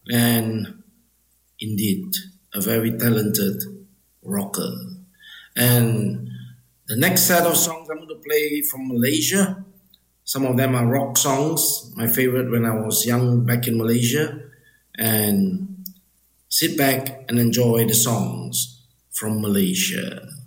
and indeed a very talented rocker. And the next set of songs I'm going to play from Malaysia. Some of them are rock songs, my favorite when I was young back in Malaysia. And sit back and enjoy the songs from Malaysia.